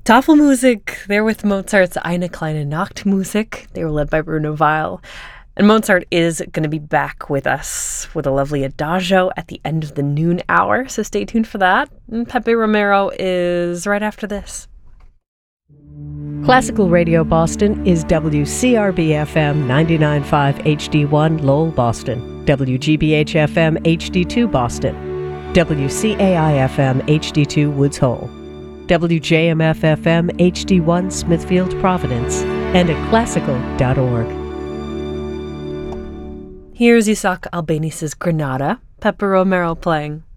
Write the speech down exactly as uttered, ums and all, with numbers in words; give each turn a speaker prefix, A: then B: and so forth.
A: Tafelmusik, they're with Mozart's Eine kleine Nachtmusik. They were led by Bruno Weil. And Mozart is going to be back with us with a lovely adagio at the end of the noon hour, so stay tuned for that. And Pepe Romero is right after this.
B: Classical Radio Boston is W C R B F M ninety-nine point five H D one Lowell, Boston, W G B H F M H D two Boston, W C A I F M H D two Woods Hole, W J M F F M H D one Smithfield, Providence, and at classical dot org.
A: Here's Isaac Albanese' Granada, Pepe Romero playing.